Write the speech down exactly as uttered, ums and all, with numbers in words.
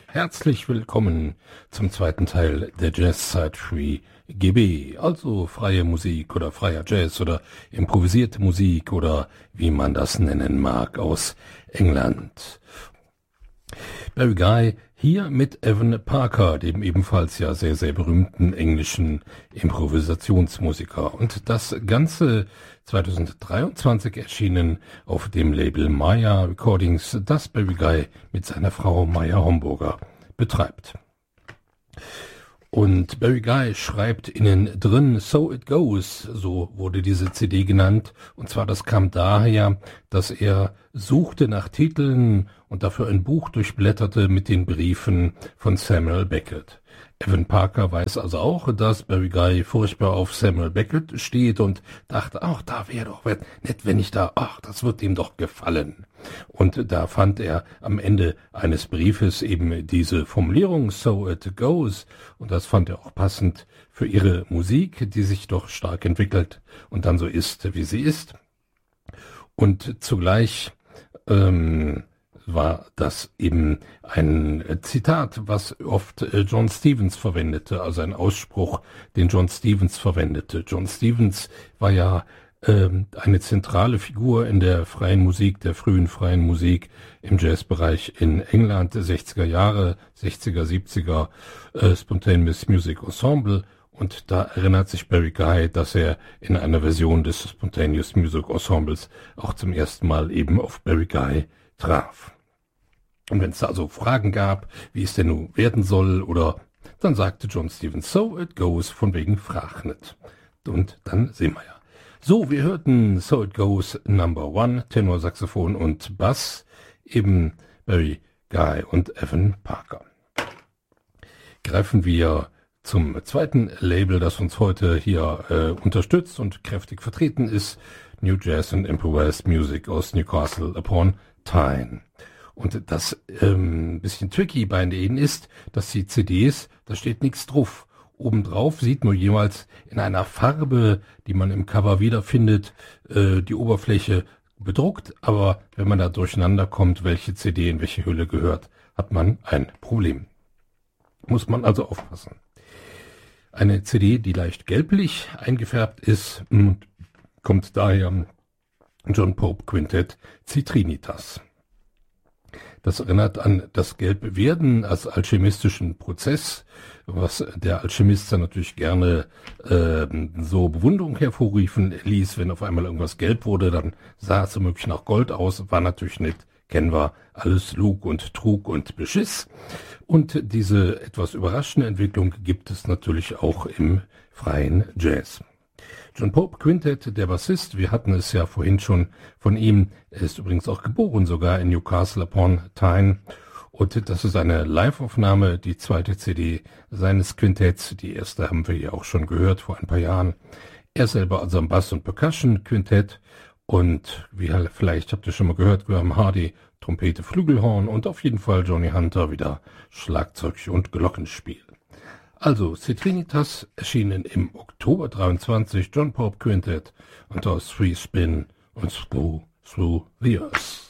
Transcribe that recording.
Herzlich willkommen zum zweiten Teil der Jazz-Zeit Free G B, also freie Musik oder freier Jazz oder improvisierte Musik oder wie man das nennen mag aus England. Barry Guy hier mit Evan Parker, dem ebenfalls ja sehr, sehr berühmten englischen Improvisationsmusiker. Und das Ganze zweitausenddreiundzwanzig erschienen auf dem Label Maya Recordings, das Barry Guy mit seiner Frau Maya Homburger betreibt. Und Barry Guy schreibt innen drin So It Goes, so wurde diese C D genannt. Und zwar das kam daher, dass er suchte nach Titeln und dafür ein Buch durchblätterte mit den Briefen von Samuel Beckett. Evan Parker weiß also auch, dass Barry Guy furchtbar auf Samuel Beckett steht und dachte, ach, da wäre doch nett, wenn ich da, ach, das wird ihm doch gefallen. Und da fand er am Ende eines Briefes eben diese Formulierung, So It Goes, und das fand er auch passend für ihre Musik, die sich doch stark entwickelt und dann so ist, wie sie ist. Und zugleich ähm, war das eben ein Zitat, was oft John Stevens verwendete, also ein Ausspruch, den John Stevens verwendete. John Stevens war ja ähm, eine zentrale Figur in der freien Musik, der frühen freien Musik im Jazzbereich in England, der sechziger Jahre, sechziger, siebziger äh, Spontaneous Music Ensemble. Und da erinnert sich Barry Guy, dass er in einer Version des Spontaneous Music Ensembles auch zum ersten Mal eben auf Barry Guy traf. Und wenn es da also Fragen gab, wie es denn nun werden soll, oder dann sagte John Stevens, so it goes, von wegen frag nicht. Und dann sehen wir ja. So, wir hörten So It Goes Number One, Tenor, Saxophon und Bass, eben Barry Guy und Evan Parker. Greifen wir zum zweiten Label, das uns heute hier äh, unterstützt und kräftig vertreten ist, New Jazz and Improvised Music aus Newcastle upon Tyne. Und das ähm, bisschen tricky bei denen ist, dass die C Ds, da steht nichts drauf. Obendrauf sieht nur jeweils in einer Farbe, die man im Cover wiederfindet, äh, die Oberfläche bedruckt. Aber wenn man da durcheinander kommt, welche C D in welche Hülle gehört, hat man ein Problem. Muss man also aufpassen. Eine C D, die leicht gelblich eingefärbt ist, kommt daher John Pope Quintet Citrinitas. Das erinnert an das Gelbwerden als alchemistischen Prozess, was der Alchemist dann natürlich gerne äh, so Bewunderung hervorrufen ließ. Wenn auf einmal irgendwas gelb wurde, dann sah es womöglich nach Gold aus, war natürlich nicht, kennen wir, alles Lug und Trug und Beschiss. Und diese etwas überraschende Entwicklung gibt es natürlich auch im freien Jazz. John Pope Quintet, der Bassist, wir hatten es ja vorhin schon von ihm, er ist übrigens auch geboren sogar in Newcastle upon Tyne, und das ist eine Live-Aufnahme, die zweite C D seines Quintetts, die erste haben wir ja auch schon gehört vor ein paar Jahren. Er selber also am Bass- und Percussion-Quintett und wie vielleicht habt ihr schon mal gehört, Graham Hardy, Trompete, Flügelhorn und auf jeden Fall Johnny Hunter wieder Schlagzeug und Glockenspiel. Also, Citrinitas erschienen im Oktober dreiundzwanzig, John Pope Quintet und aus Three Spin und Through, Through the Earth.